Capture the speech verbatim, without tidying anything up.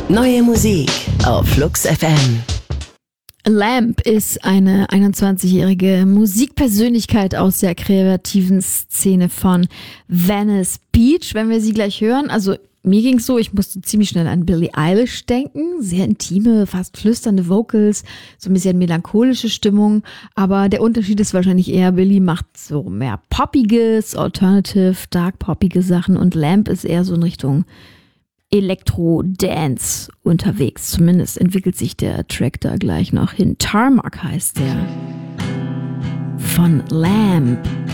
Neue Musik auf Flux F M. Lamp ist eine einundzwanzigjährige Musikpersönlichkeit aus der kreativen Szene von Venice Beach. Wenn wir sie gleich hören, also mir ging's so, ich musste ziemlich schnell an Billie Eilish denken. Sehr intime, fast flüsternde Vocals, so ein bisschen melancholische Stimmung. Aber der Unterschied ist wahrscheinlich eher, Billie macht so mehr poppiges, alternative, dark poppige Sachen und Lamp ist eher so in Richtung Elektro-Dance unterwegs. Zumindest entwickelt sich der Track da gleich noch hin. Tarmac heißt der. Von Lamp.